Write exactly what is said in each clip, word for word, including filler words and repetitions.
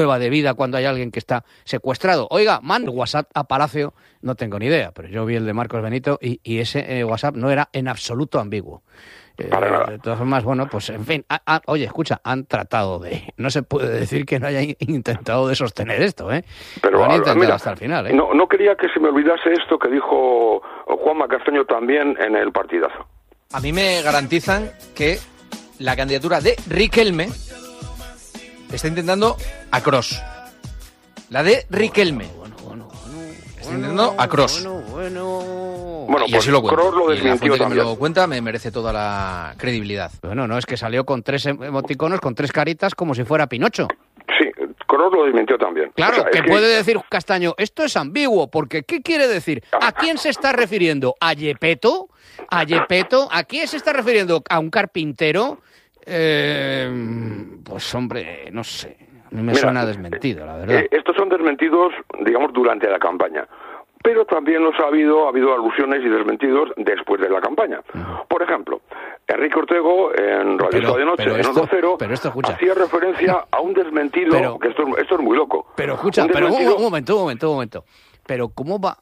prueba de vida cuando hay alguien que está secuestrado. Oiga, manda WhatsApp a Palacio, no tengo ni idea, pero yo vi el de Marcos Benito y, y ese eh, WhatsApp no era en absoluto ambiguo. Eh, de todas formas, bueno, pues en fin, a, a, oye, escucha, han tratado de... No se puede decir que no hayan intentado de sostener esto, ¿eh? Pero lo han a, intentado mira, hasta el final, ¿eh? No, no quería que se me olvidase esto que dijo Juanma Castaño también en el partidazo. A mí me garantizan que la candidatura de Riquelme está intentando a Kroos. La de Riquelme. Bueno, bueno, bueno, bueno, está intentando a Kroos. Bueno, bueno. Bueno, y pues así lo cuenta. Kroos lo Y la desmintió fuente que me también. lo cuenta me merece toda la credibilidad. Bueno, no, es que salió con tres emoticonos, con tres caritas, como si fuera Pinocho. Sí, Kroos lo desmintió también. Claro, O sea, que, es que puede decir Castaño, esto es ambiguo, porque ¿qué quiere decir? ¿A quién se está refiriendo? ¿A Yepeto? ¿A Yepeto? ¿A quién se está refiriendo? ¿A un carpintero? Eh, pues hombre, no sé, a mí me Mira, suena desmentido, la verdad. Eh, estos son desmentidos, digamos, durante la campaña. Pero también los ha habido, ha habido alusiones y desmentidos después de la campaña. Uh-huh. Por ejemplo, Enrique Ortego, en Radio pero, de Noche, pero en esto, Onda Cero, pero esto, escucha, hacía referencia a un desmentido, pero, que esto, esto es muy loco. Pero escucha, un pero desmentido... un, un momento, un momento, un momento. Pero ¿cómo va,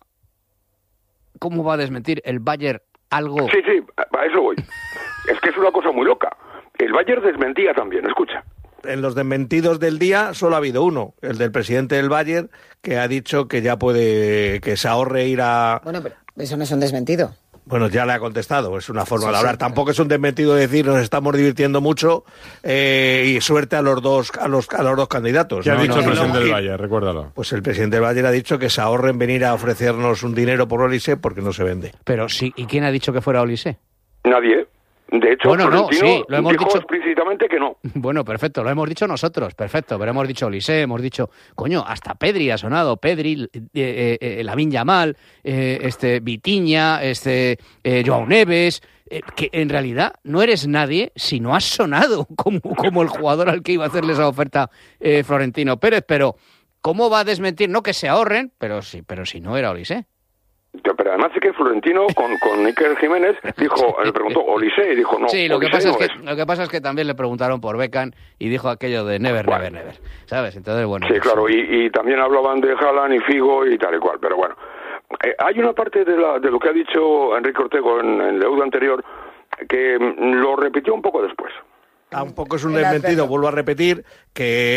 cómo va a desmentir el Bayern algo? Sí, sí, a eso voy. Es que es una cosa muy loca. El Bayern desmentía también, escucha. En los desmentidos del día solo ha habido uno, el del presidente del Bayern, que ha dicho que ya puede, que se ahorre ir a... Bueno, pero eso no es un desmentido. Bueno, ya le ha contestado, es una forma sí, de hablar. Sí, Tampoco es un desmentido de decir nos estamos divirtiendo mucho eh, y suerte a los dos a los a los dos candidatos. ¿Qué no, ha dicho no, el presidente no, del y, Bayern? Recuérdalo. Pues el presidente del Bayern ha dicho que se ahorren venir a ofrecernos un dinero por Olise porque no se vende. Pero sí, ¿y quién ha dicho que fuera Olise? Nadie. De hecho, bueno, no, sí, lo hemos dijo dicho explícitamente que no. Bueno, perfecto, lo hemos dicho nosotros, perfecto, pero hemos dicho Olise, hemos dicho, coño, hasta Pedri ha sonado, Pedri, eh, eh, eh, Lamine Yamal, eh, este Vitinha, este eh, Joao Neves, eh, que en realidad no eres nadie si no has sonado como, como el jugador al que iba a hacerle esa oferta eh, Florentino Pérez, pero ¿cómo va a desmentir? No que se ahorren, pero sí, pero si no era Olise. Pero además es que Florentino con, con Iker Jiménez dijo, le preguntó Olise y dijo no. Sí, lo que, pasa no es que, es. lo que pasa es que también le preguntaron por Beckham y dijo aquello de never, bueno. never, never, ¿sabes? Entonces, bueno. Sí, pues, claro, y, y también hablaban de Haaland y Figo y tal y cual, pero bueno. Eh, hay una parte de, la, de lo que ha dicho Enrique Ortego en, en el audio anterior que lo repitió un poco después. Tampoco es un desmentido, vuelvo a repetir, que